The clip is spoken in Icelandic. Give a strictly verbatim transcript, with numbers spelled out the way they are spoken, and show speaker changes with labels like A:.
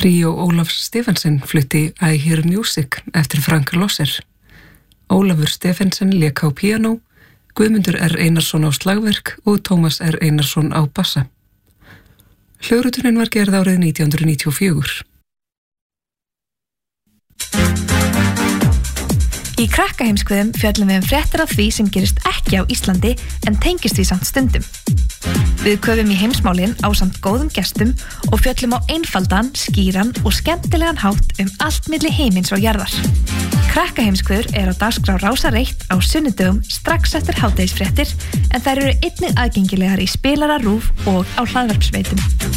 A: Tríó Ólafs Stephensen flutti I Hear Music eftir Frank Loesser. Ólafur Stephensen lék á píanó, Guðmundur R. Einarsson á slagverk og Tómas R. Einarsson á bassa. Hljóðritunin var gerð árið nítján hundruð níutíu og fjögur.
B: Í Krakkaheimskviðum fjöllum við um fréttir af því sem gerist ekki á Íslandi en tengist því samt stundum. Við köfum í heimsmálin á samt góðum gestum og fjöllum á einfaldan, skýran og skemmtilegan hátt um allt milli heimins og jarðar. Krakkaheimskviður er á dagskrá Rásar eitt á sunnudögum strax eftir hádegisfréttir en þær eru einnig aðgengilegar í spilara RÚV og á hlaðvarpsveitum.